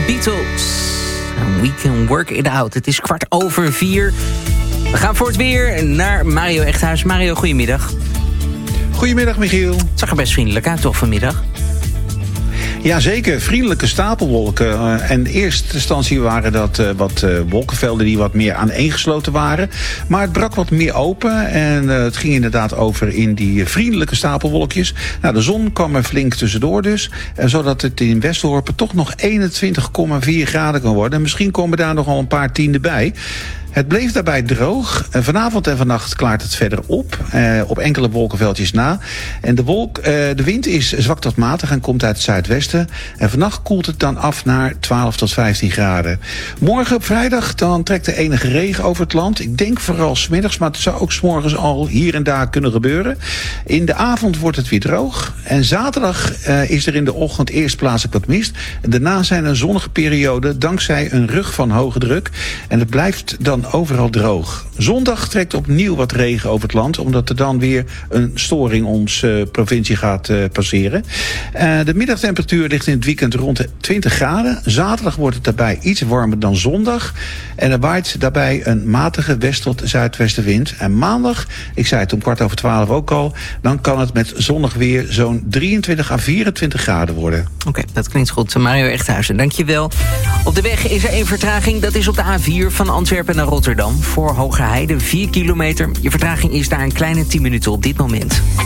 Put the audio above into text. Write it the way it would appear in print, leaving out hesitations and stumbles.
Beatles. We can work it out. Het is 4:15. We gaan voor het weer naar Mario Echthuis. Mario, goedemiddag. Goedemiddag, Michiel. Het zag er best vriendelijk uit, toch, vanmiddag? Jazeker, vriendelijke stapelwolken. En in eerste instantie waren dat wat wolkenvelden die wat meer aaneengesloten waren. Maar het brak wat meer open en het ging inderdaad over in die vriendelijke stapelwolkjes. Nou, de zon kwam er flink tussendoor dus. Zodat het in Westdorpen toch nog 21,4 graden kan worden. En misschien komen daar nog al een paar tienden bij. Het bleef daarbij droog. Vanavond en vannacht klaart het verder op enkele wolkenveldjes na. En de wind is zwak tot matig en komt uit het zuidwesten. En vannacht koelt het dan af naar 12 tot 15 graden. Morgen op vrijdag dan trekt er enige regen over het land. Ik denk vooral 's middags, maar het zou ook 's morgens al hier en daar kunnen gebeuren. In de avond wordt het weer droog. En zaterdag is er in de ochtend eerst plaatselijk wat mist. En daarna zijn er zonnige perioden dankzij een rug van hoge druk. En het blijft dan overal droog. Zondag trekt opnieuw wat regen over het land, omdat er dan weer een storing onze provincie gaat passeren. De middagtemperatuur ligt in het weekend rond de 20 graden. Zaterdag wordt het daarbij iets warmer dan zondag. En er waait daarbij een matige west- tot zuidwestenwind. En maandag, ik zei het om 11:15 ook al, dan kan het met zonnig weer zo'n 23 à 24 graden worden. Oké, dat klinkt goed. Mario Echthuizen, dankjewel. Op de weg is er één vertraging. Dat is op de A4 van Antwerpen naar Rotterdam. Voor Hogerheide 4 kilometer. Je vertraging is daar een kleine 10 minuten op dit moment.